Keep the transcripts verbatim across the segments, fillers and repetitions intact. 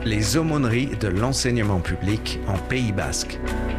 les aumôneries de l'enseignement public en Pays Basque.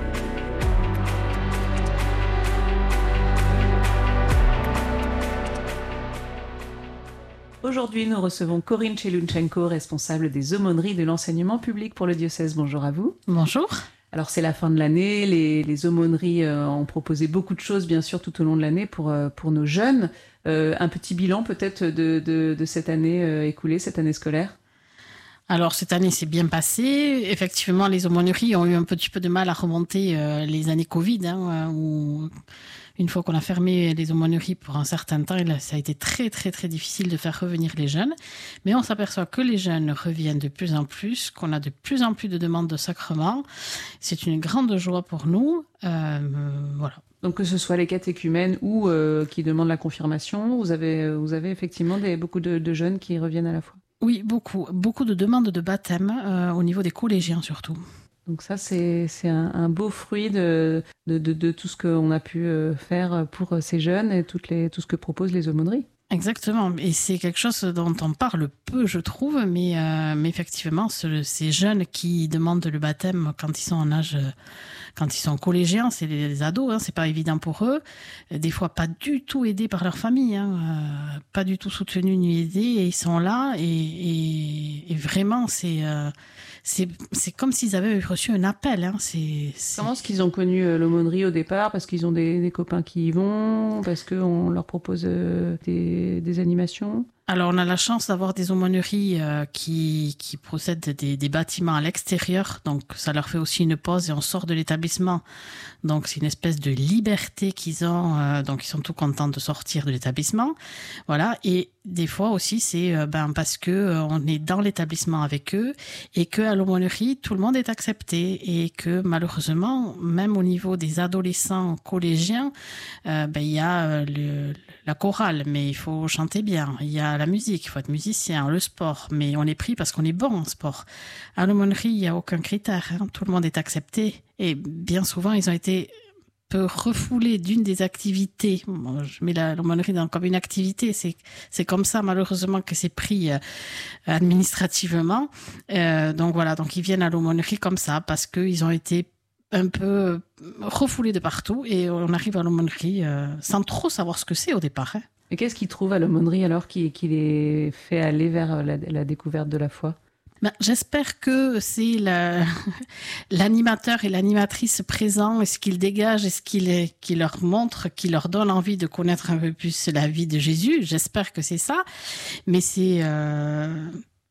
Aujourd'hui, nous recevons Corinne Chelunchenko, responsable des aumôneries de l'enseignement public pour le diocèse. Bonjour à vous. Bonjour. Alors, c'est la fin de l'année. Les, les aumôneries euh, ont proposé beaucoup de choses, bien sûr, tout au long de l'année pour, euh, pour nos jeunes. Euh, un petit bilan, peut-être, de, de, de cette année euh, écoulée, cette année scolaire. Alors, cette année s'est bien passée. Effectivement, les aumôneries ont eu un petit peu de mal à remonter euh, les années Covid, hein, où une fois qu'on a fermé les aumôneries pour un certain temps, ça a été très, très, très difficile de faire revenir les jeunes. Mais on s'aperçoit que les jeunes reviennent de plus en plus, qu'on a de plus en plus de demandes de sacrements. C'est une grande joie pour nous. Euh, voilà. Donc, que ce soit les catéchumènes ou euh, qui demandent la confirmation, vous avez, vous avez effectivement des, beaucoup de, de jeunes qui reviennent à la fois. Oui, beaucoup. Beaucoup de demandes de baptême euh, au niveau des collégiens surtout. Donc ça, c'est, c'est un, un beau fruit de, de, de, de tout ce qu'on a pu faire pour ces jeunes et toutes les, tout ce que proposent les aumôneries. Exactement, et c'est quelque chose dont on parle peu, je trouve, mais, euh, mais effectivement, ce, ces jeunes qui demandent le baptême quand ils sont en âge, quand ils sont collégiens, c'est les, les ados, hein, c'est pas évident pour eux, des fois pas du tout aidés par leur famille, hein, euh, pas du tout soutenus ni aidés, et ils sont là, et, et, et vraiment, c'est, euh, c'est, c'est comme s'ils avaient reçu un appel. Hein, c'est, c'est... Comment est-ce qu'ils ont connu l'aumônerie au départ? Parce qu'ils ont des, des copains qui y vont, parce qu'on leur propose euh, des, des animations? Alors, on a la chance d'avoir des aumôneries euh, qui, qui procèdent des, des bâtiments à l'extérieur. Donc, ça leur fait aussi une pause et on sort de l'établissement. Donc, c'est une espèce de liberté qu'ils ont. Euh, donc, ils sont tout contents de sortir de l'établissement. Voilà. Et des fois aussi, c'est euh, ben, parce que euh, on est dans l'établissement avec eux et qu'à l'aumônerie, tout le monde est accepté. Et que malheureusement, même au niveau des adolescents collégiens, euh, ben, il y a euh, le, la chorale, mais il faut chanter bien. Il y a la musique, il faut être musicien, le sport, mais on est pris parce qu'on est bon en sport. À l'aumônerie, il n'y a aucun critère, hein. Tout le monde est accepté et bien souvent, ils ont été peu refoulés d'une des activités. Bon, je mets la, l'aumônerie dans, comme une activité, c'est, c'est comme ça malheureusement que c'est pris euh, administrativement. Euh, donc voilà, donc ils viennent à l'aumônerie comme ça parce qu'ils ont été un peu refoulés de partout et on arrive à l'aumônerie euh, sans trop savoir ce que c'est au départ, hein. Et qu'est-ce qu'ils trouvent à l'aumônerie alors qui, qui les fait aller vers la, la découverte de la foi? Ben, j'espère que c'est la, l'animateur et l'animatrice présents et ce qu'ils dégagent et ce qu'ils qui leur montre, qui leur donne envie de connaître un peu plus la vie de Jésus. J'espère que c'est ça, mais c'est... Euh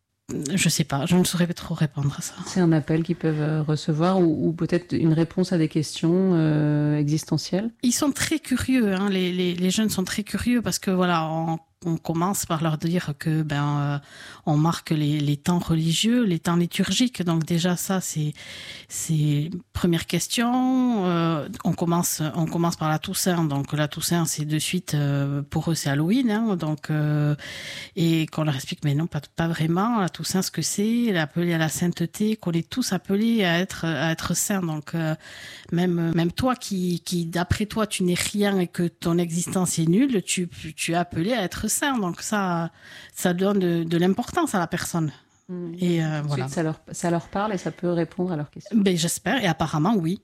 Je sais pas, je ne saurais pas trop répondre à ça. C'est un appel qu'ils peuvent recevoir ou, ou peut-être une réponse à des questions euh, existentielles? Ils sont très curieux, hein, les, les, les jeunes sont très curieux parce que voilà, on, on commence par leur dire que ben euh, on marque les, les temps religieux, les temps liturgiques. Donc déjà ça c'est c'est première question. Euh, on commence on commence par la Toussaint. Donc la Toussaint c'est de suite euh, pour eux c'est Halloween. Hein, donc euh, et qu'on leur explique mais non pas pas vraiment la Toussaint ce que c'est, l'appeler à la sainteté, qu'on est tous appelés à être à être saints. Donc euh, même même toi qui qui d'après toi tu n'es rien et que ton existence est nulle, tu tu es appelé à être saint. Donc ça ça donne de, de l'importance à la personne. Mmh. Et euh, voilà. Ça leur ça leur parle et ça peut répondre à leurs questions. Ben j'espère et apparemment oui.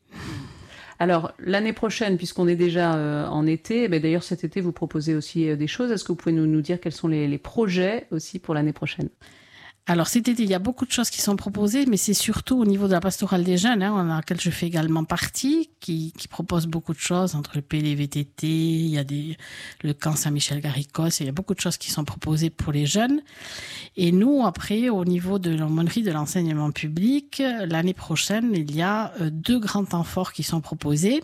Alors, l'année prochaine, puisqu'on est déjà euh, en été, ben d'ailleurs cet été vous proposez aussi euh, des choses. Est-ce que vous pouvez nous, nous dire quels sont les, les projets aussi pour l'année prochaine? Alors cet été, il y a beaucoup de choses qui sont proposées, mais c'est surtout au niveau de la pastorale des jeunes, hein, dans laquelle je fais également partie, qui, qui propose beaucoup de choses, entre le P L V T T, il y a des, le camp Saint-Michel-Garicos, il y a beaucoup de choses qui sont proposées pour les jeunes. Et nous, après, au niveau de l'aumônerie de l'enseignement public, l'année prochaine, il y a deux grands temps forts qui sont proposés.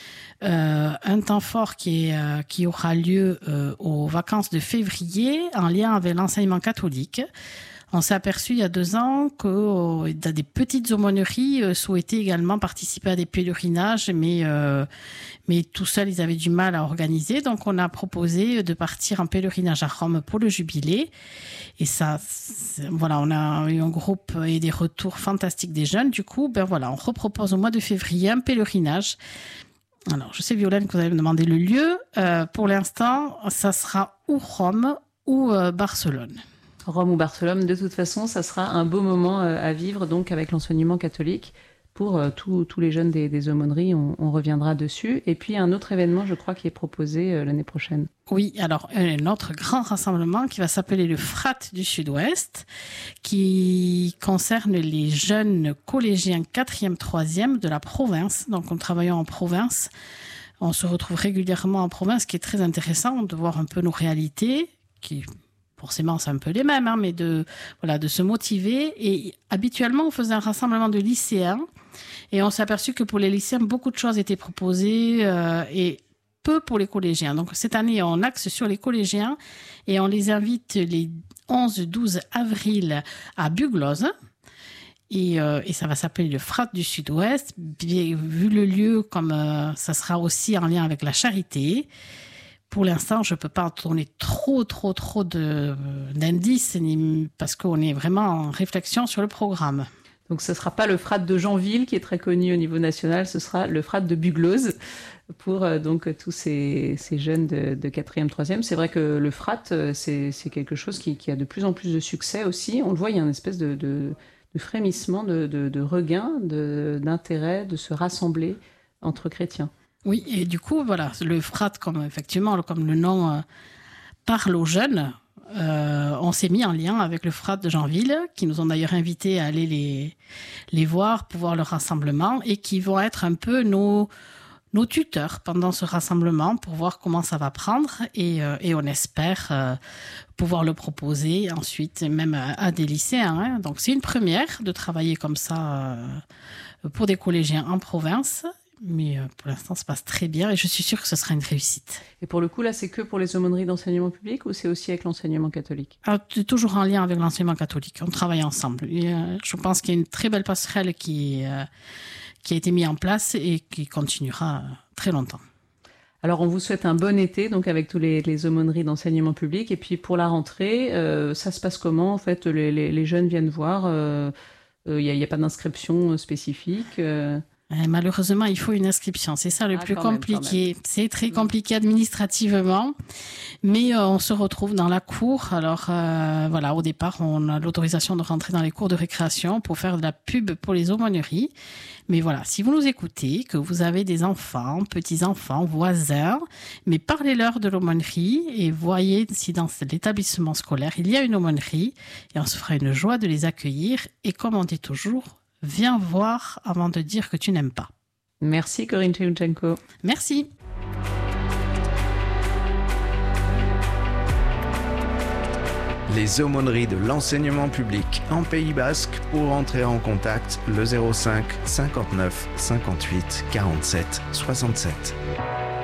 Euh, un temps fort qui, est, euh, qui aura lieu euh, aux vacances de février, en lien avec l'enseignement catholique. On s'est aperçu il y a deux ans que euh, dans des petites aumôneries euh, souhaitaient également participer à des pèlerinages, mais euh, mais tout seul ils avaient du mal à organiser. Donc on a proposé de partir en pèlerinage à Rome pour le jubilé. Et ça, voilà, on a eu un groupe et des retours fantastiques des jeunes. Du coup, ben voilà, on repropose au mois de février un pèlerinage. Alors, je sais Violaine que vous avez me demandé le lieu. Euh, pour l'instant, ça sera ou Rome ou euh, Barcelone. Rome ou Barcelone, de toute façon, ça sera un beau moment à vivre donc avec l'enseignement catholique. Pour euh, tous les jeunes des, des aumôneries, on, on reviendra dessus. Et puis un autre événement, je crois, qui est proposé euh, l'année prochaine. Oui, alors un autre grand rassemblement qui va s'appeler le F R A T du Sud-Ouest, qui concerne les jeunes collégiens quatrième, troisième de la province. Donc en travaillant en province, on se retrouve régulièrement en province, ce qui est très intéressant de voir un peu nos réalités, qui forcément c'est un peu les mêmes, hein, mais de, voilà, de se motiver. Et habituellement, on faisait un rassemblement de lycéens. Et on s'est aperçu que pour les lycéens, beaucoup de choses étaient proposées euh, et peu pour les collégiens. Donc cette année, on axe sur les collégiens et on les invite les onze douze avril à Bugloz. Et, euh, et ça va s'appeler le F R A T du Sud-Ouest. Vu le lieu, comme euh, ça sera aussi en lien avec la charité. Pour l'instant, je ne peux pas donner trop, trop, trop de, d'indices parce qu'on est vraiment en réflexion sur le programme. Donc ce ne sera pas le F R A T de Janville qui est très connu au niveau national, ce sera le F R A T de Bugloz pour euh, donc tous ces, ces jeunes de, de quatrième, troisième. C'est vrai que le F R A T, c'est, c'est quelque chose qui, qui a de plus en plus de succès aussi. On le voit, il y a une espèce de, de, de frémissement, de, de, de regain, de, d'intérêt, de se rassembler entre chrétiens. Oui, et du coup, voilà, le F R A T, comme, effectivement, comme le nom euh, parle aux jeunes, Euh, on s'est mis en lien avec le F R A T de Janville, qui nous ont d'ailleurs invités à aller les, les voir pour voir leur rassemblement et qui vont être un peu nos, nos tuteurs pendant ce rassemblement pour voir comment ça va prendre et, euh, et on espère euh, pouvoir le proposer ensuite même à, à des lycéens. Hein. Donc c'est une première de travailler comme ça euh, pour des collégiens en province. Mais pour l'instant, ça se passe très bien et je suis sûre que ce sera une réussite. Et pour le coup, là, c'est que pour les aumôneries d'enseignement public ou c'est aussi avec l'enseignement catholique ? Alors, c'est toujours en lien avec l'enseignement catholique. On travaille ensemble. Et, euh, je pense qu'il y a une très belle passerelle qui, euh, qui a été mise en place et qui continuera très longtemps. Alors, on vous souhaite un bon été, donc avec tous les, les aumôneries d'enseignement public. Et puis, pour la rentrée, euh, ça se passe comment ? En fait, les, les, les jeunes viennent voir. Il euh, n'y euh, a, a pas d'inscription spécifique euh... Malheureusement, il faut une inscription. C'est ça le ah, plus compliqué. Même, c'est très compliqué administrativement, mais euh, on se retrouve dans la cour. Alors euh, voilà, au départ, on a l'autorisation de rentrer dans les cours de récréation pour faire de la pub pour les aumôneries. Mais voilà, si vous nous écoutez, que vous avez des enfants, petits-enfants, voisins, mais parlez-leur de l'aumônerie et voyez si dans l'établissement scolaire, il y a une aumônerie et on se fera une joie de les accueillir. Et comme on dit toujours, viens voir avant de dire que tu n'aimes pas. Merci Corinne Cheuchenko. Merci. Les aumôneries de l'enseignement public en Pays Basque. Pour entrer en contact, le zéro cinq cinquante-neuf cinquante-huit quarante-sept soixante-sept.